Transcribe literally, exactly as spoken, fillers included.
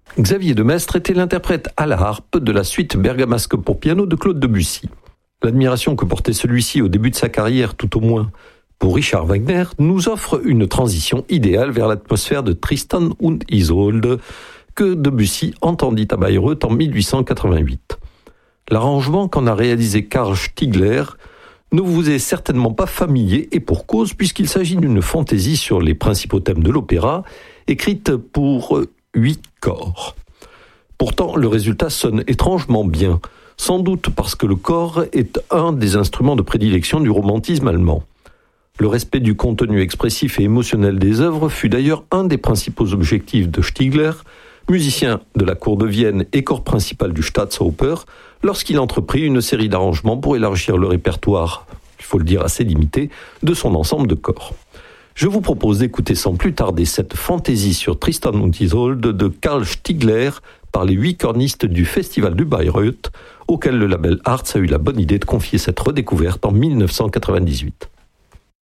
Xavier de Maistre était l'interprète à la harpe de la suite bergamasque pour piano de Claude Debussy. L'admiration que portait celui-ci au début de sa carrière, tout au moins pour Richard Wagner, nous offre une transition idéale vers l'atmosphère de Tristan und Isolde que Debussy entendit à Bayreuth en mille huit cent quatre-vingt-huit. L'arrangement qu'en a réalisé Karl Stigler ne vous est certainement pas familier, et pour cause, puisqu'il s'agit d'une fantaisie sur les principaux thèmes de l'opéra, écrite pour huit corps. Pourtant, le résultat sonne étrangement bien, sans doute parce que le cor est un des instruments de prédilection du romantisme allemand. Le respect du contenu expressif et émotionnel des œuvres fut d'ailleurs un des principaux objectifs de Stigler, musicien de la cour de Vienne et corps principal du Staatsoper, lorsqu'il entreprit une série d'arrangements pour élargir le répertoire, il faut le dire assez limité, de son ensemble de corps. Je vous propose d'écouter sans plus tarder cette fantaisie sur Tristan und Isolde de Karl Stigler par les huit cornistes du Festival de Bayreuth, auquel le label Arts a eu la bonne idée de confier cette redécouverte en mille neuf cent quatre-vingt-dix-huit.